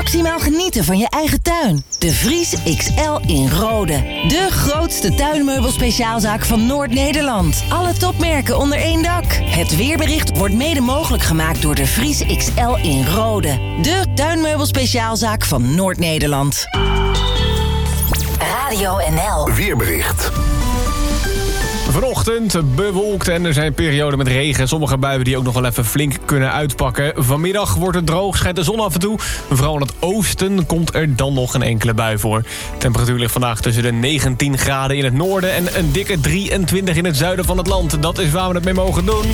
maximaal genieten van je eigen tuin. De Vries XL in Rode. De grootste tuinmeubelspeciaalzaak van Noord-Nederland. Alle topmerken onder één dak. Het weerbericht wordt mede mogelijk gemaakt door De Vries XL in Rode. De tuinmeubelspeciaalzaak van Noord-Nederland. Radio NL. Weerbericht. Vanochtend bewolkt en er zijn perioden met regen. Sommige buien die ook nog wel even flink kunnen uitpakken. Vanmiddag wordt het droog, schijnt de zon af en toe. Vooral in het oosten komt er dan nog een enkele bui voor. De temperatuur ligt vandaag tussen de 19 graden in het noorden... en een dikke 23 in het zuiden van het land. Dat is waar we het mee mogen doen.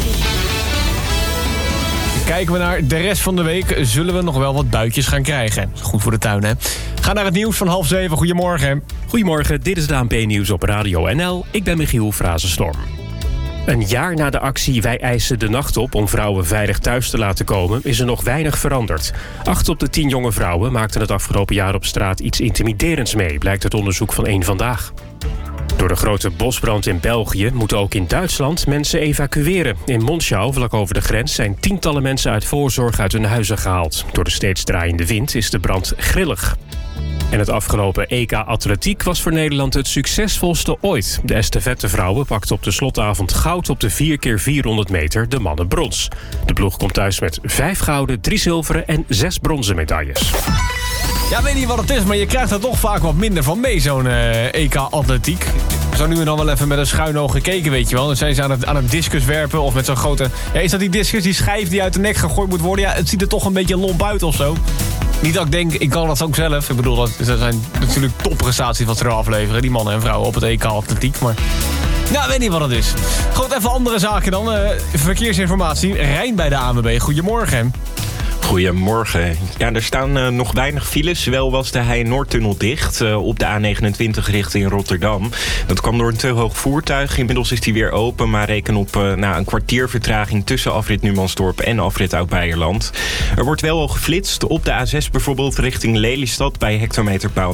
Kijken we naar de rest van de week, zullen we nog wel wat buitjes gaan krijgen. Goed voor de tuin, hè? Ga naar het nieuws van 6:30. Goedemorgen. Goedemorgen, dit is de ANP-nieuws op Radio NL. Ik ben Michiel Frazenstorm. Een jaar na de actie Wij eisen de nacht op om vrouwen veilig thuis te laten komen... is er nog weinig veranderd. 8 op de 10 jonge vrouwen maakten het afgelopen jaar op straat iets intimiderends mee... blijkt uit onderzoek van Eén Vandaag. Door de grote bosbrand in België moeten ook in Duitsland mensen evacueren. In Monschau, vlak over de grens, zijn tientallen mensen uit voorzorg uit hun huizen gehaald. Door de steeds draaiende wind is de brand grillig. En het afgelopen EK Atletiek was voor Nederland het succesvolste ooit. De estafettevrouwen pakten op de slotavond goud op de 4x400 meter, de mannen brons. De ploeg komt thuis met 5 gouden, 3 zilveren en 6 bronzen medailles. Ja, weet niet wat het is, maar je krijgt er toch vaak wat minder van mee, zo'n EK Atletiek. Zo nu en dan wel even met een schuin oog gekeken, weet je wel. Dan zijn ze aan het discus werpen of met zo'n grote... Ja, is dat die discus, die schijf die uit de nek gegooid moet worden? Ja, het ziet er toch een beetje lomp uit of zo. Niet dat ik denk, ik kan dat ook zelf. Ik bedoel, dat zijn natuurlijk topprestaties wat ze er afleveren. Die mannen en vrouwen op het EK Atletiek, maar... Nou, weet niet wat het is. Goed, even andere zaken dan. Verkeersinformatie. Rijn bij de ANWB. Goedemorgen. Goedemorgen. Ja, er staan nog weinig files. Wel was de Heij-Noordtunnel dicht op de A29 richting Rotterdam. Dat kwam door een te hoog voertuig. Inmiddels is die weer open, maar reken op een kwartier vertraging... tussen afrit Numansdorp en afrit Oud-Beijerland. Er wordt wel al geflitst. Op de A6 bijvoorbeeld richting Lelystad bij hectometerpaal 69,3.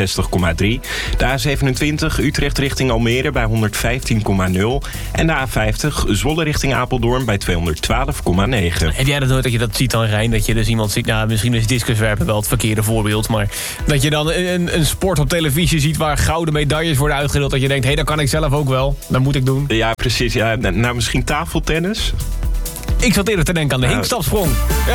De A27 Utrecht richting Almere bij 115,0. En de A50 Zwolle richting Apeldoorn bij 212,9. Heb jij dat nooit dat je dat ziet dan, Rijn? Dat je dus iemand ziet, nou misschien is discuswerpen wel het verkeerde voorbeeld... maar dat je dan een sport op televisie ziet waar gouden medailles worden uitgedeeld... dat je denkt, hé, dat kan ik zelf ook wel, dat moet ik doen. Ja, precies. Ja. Nou, misschien tafeltennis? Ik zat eerder te denken aan de hinkstapsprong. Ja.